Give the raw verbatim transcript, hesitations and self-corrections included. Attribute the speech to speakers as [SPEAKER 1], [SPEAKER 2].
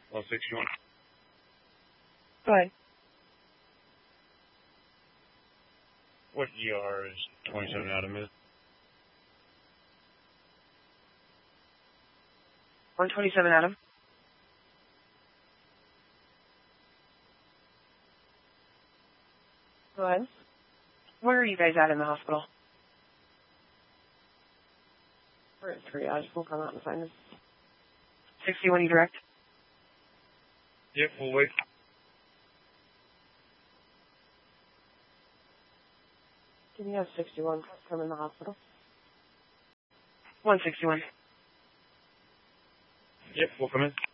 [SPEAKER 1] one sixty-one.
[SPEAKER 2] Go ahead.
[SPEAKER 1] What E R is twenty-seven Adam is?
[SPEAKER 2] one twenty-seven Adam. Go ahead. Where are you guys at in the hospital? We're at triage. We'll come out and find us. sixty-one, you direct?
[SPEAKER 1] Yep, we'll wait.
[SPEAKER 2] Can you have sixty-one come in the hospital? one sixty-one.
[SPEAKER 1] Yep, we'll come in.